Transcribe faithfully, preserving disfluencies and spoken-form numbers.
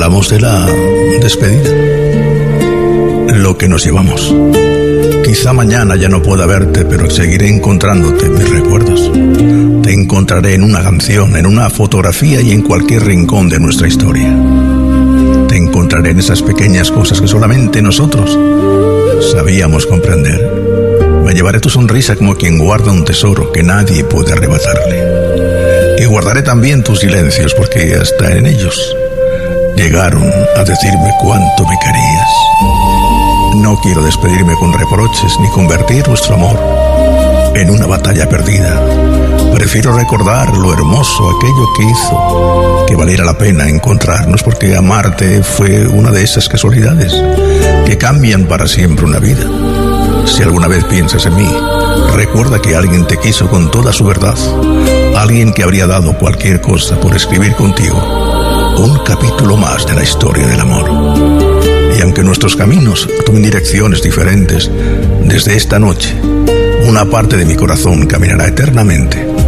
hablamos de la despedida, lo que nos llevamos. Quizá mañana ya no pueda verte, pero seguiré encontrándote en mis recuerdos. Te encontraré en una canción, en una fotografía y en cualquier rincón de nuestra historia. Te encontraré en esas pequeñas cosas que solamente nosotros sabíamos comprender. Me llevaré tu sonrisa como quien guarda un tesoro que nadie puede arrebatarle. Y guardaré también tus silencios, porque hasta en ellos llegaron a decirme cuánto me querías. No quiero despedirme con reproches ni convertir nuestro amor en una batalla perdida. Prefiero recordar lo hermoso, aquello que hizo que valiera la pena encontrarnos, porque amarte fue una de esas casualidades que cambian para siempre una vida. Si alguna vez piensas en mí, recuerda que alguien te quiso con toda su verdad, alguien que habría dado cualquier cosa por escribir contigo un capítulo más de la historia del amor. Y aunque nuestros caminos tomen direcciones diferentes, desde esta noche, una parte de mi corazón caminará eternamente